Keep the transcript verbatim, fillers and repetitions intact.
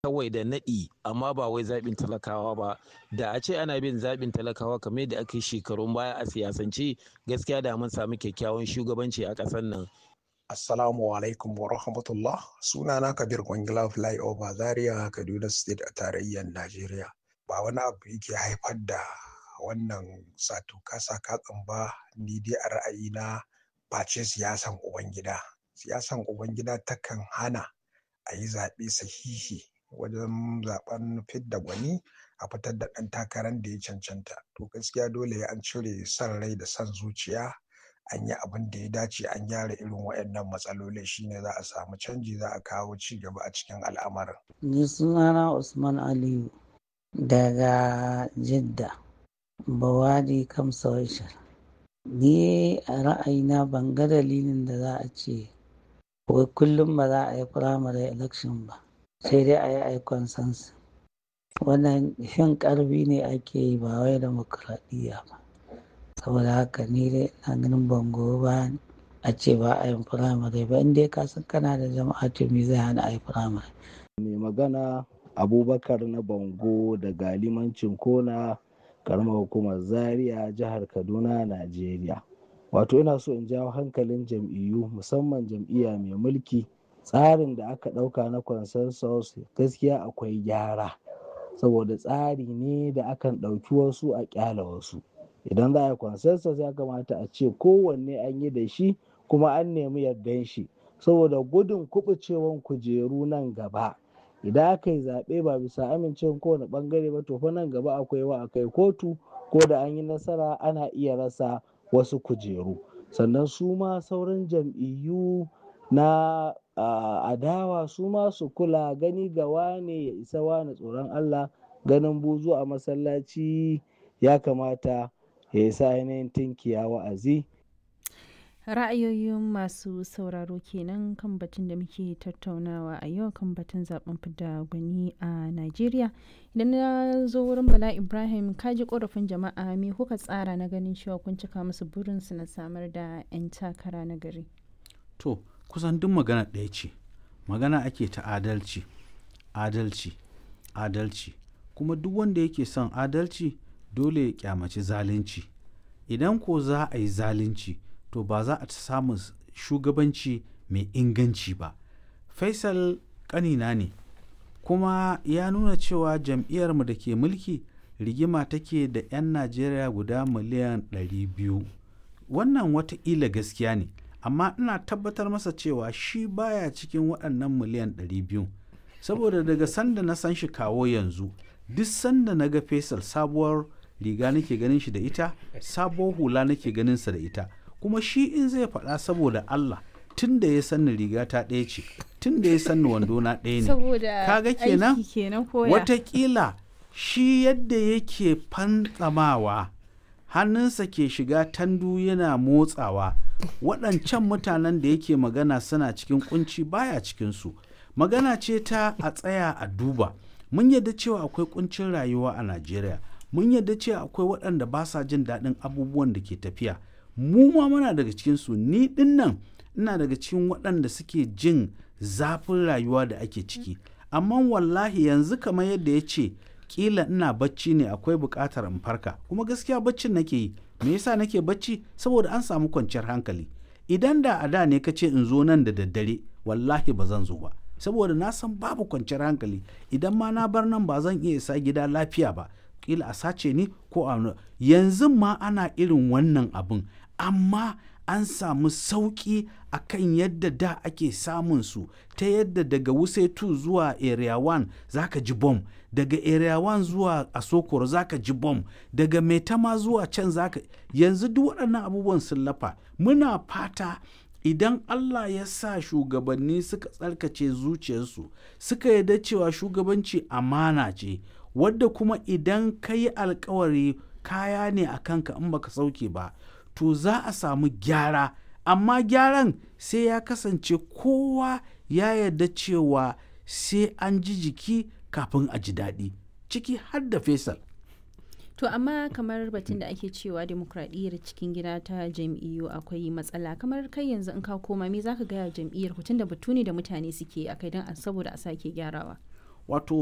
kawai da naɗi amma ba wai zaɓin talakawa ba. Da a ce ana bin zaɓin talakawa kamar yadda aka yi shekarun baya a siyasance, gaskiya da mun samu kyakkyawan shugabanci a ƙasar nan. Assalamu alaikum wa rahmatullah. Sunana Kabir Kwangila Flyover Zaria, Kaduna State a tarayyar Najeriya. Ba wani abu yake haifar da wannan sato kasa katsin ba, ni dai a ra'ayina face siyasan Ubangida. Siyasan Ubangida takan hana a yi zaɓe sahihi wajen zaɓen fidda gwani a fitar da ɗan takarar da ya cancanta. To gaskiya dole an cire son rai da son zuciya, an yi abin da ya dace, an gyara irin waɗannan matsalolin, shine za a samu canji, za a kawo ci gaba a cikin al'amarin. Ni sunana Usman Aliyu daga Jidda, Bawadi Kamsawashar. Ni a ra'ayina ban ga dalilin da za a ce wai kullum ba za a yi primary election ba, sai dai a yi a yi consensus. Wannan fin ƙarfi ne ake yi ba wai demokradiyya ba. Saboda haka ni dai ina ganin bango ba a ce ba a yin firamare ba, in dai ka san kana da jama'a to me zai hana a yi firamare. Mai magana Abubakar na Bango daga limancin Kona, karamar hukumar Zaria, jihar Kaduna, Najeriya. Wato ina so in jawo hankalin jam'iyyu, musamman jam'iyya mai mulki, tsarin da aka ɗauka na consensus gaskiya akwai gyara, saboda tsari ne da akan ɗauki wasu a ƙyala wasu. Idan za a yi consensus ya kamata a ce kowanne an yi da shi kuma an nemi yardan shi, saboda gudun kuɓucewan kujeru nan gaba. Idan aka yi zaɓe ba bisa amincewa kowane ɓangare ba, to fa nan gaba akwai wa akai kotu, ko da an yi nasara ana iya rasa wasu kujeru. Sannan su ma sauran jam'iyyu na uh, adawa su ma su kula, gani ga wane ya isa wane tsoron Allah, ganin buzu a masallaci ya kamata ya isa ainihin tinkiya wa'azi. Ra'ayoyin masu sauraro kenan kan batun da muke tattaunawa a yau, kan batun zaben fidda gwani a Najeriya. Idan na zo wurin Bala Ibrahim, kaji korafin jama'a, me kuka tsara na ganin cewa kun cika musu burinsu na samar da 'yan takara na gari? To, kusan duk magana ɗaya ce, magana ake ta adalci, adalci, adalci. Kuma duk wanda yake son adalci dole ya kyamaci zalunci. Idan ko za a yi zalunci, to ba za a samu shugabanci mai inganci ba. Faisal ƙanina ne, kuma ya nuna cewa jam'iyyarmu da ke mulki rigima take da 'yan Najeriya guda miliyan ɗari biyu. Wannan wataƙila gaskiya ne, amma ina tabbatar masa cewa shi baya cikin waɗannan miliyan ɗari biyu. Saboda daga sanda na san shi kawo yanzu, duk sanda na ga Faisal sabuwar riga nake ganin shi da ita, sabuwar hula nake ganin sa da ita. Kuma shi in zai faɗa saboda Allah, tun da ya sanni riga ta ɗaya ce, tun da ya sanni wando na ɗaya ne. Kaga kenan watakila shi yadda yake fantsamawa, hannunsa ke shiga tandu yana motsawa, waɗancan mutanen da yake magana suna cikin kunci baya cikinsu. Magana ce ta a tsaya a duba. Mun yadda cewa akwai kuncin rayuwa a Najeriya, mun yadda cewa akwai waɗanda ba sa jin daɗin abubuwan da ke tafiya. Mu ma muna daga cikinsu, ni ɗin nan ina daga cikin waɗanda suke jin zafin rayuwa da ake ciki. Amma wallahi yanzu kamar yadda ya ce, ƙila ina bacci ne akwai buƙatar in farka, kuma gaskiya baccin nake yi. Me yasa nake bacci? Saboda an samu kwanciyar hankali. Idan da a da ne ka ce in zo nan da daddare, wallahi ba zan zo ba, saboda na san babu kwanciyar hankali. Idan ma na bar nan ba zan iya isa gida lafiya ba, ƙila a sace ni ko a yanzu ma ana irin wannan abin, amma an samu sauƙi a kan yadda da ake samun su, ta yadda daga Wuse two zuwa Area one za ka ji bom, daga Area one zuwa Asokoro za ka ji bom, daga Maitama zuwa can za ka, yanzu duk waɗannan abubuwan sun lafa. Muna fata idan Allah ya sa shugabanni suka tsarkace zuciyarsu, suka yarda cewa shugabanci amana ce, wadda kuma idan ka yi alkawari kaya ne a kanka in baka sauke ba, to za a samu gyara. Amma gyaran sai ya kasance kowa ya yarda cewa sai an ji jiki kafin a ji daɗi, ciki har da Faisal. To amma kamar batun da ake cewa demokradiyyar cikin gida ta jam'iyyu akwai matsala, kamar kai yanzu in ka koma me zaka gaya jam'iyyar ku, tunda batu ne da mutane suke a kai don saboda a sake gyarawa? wato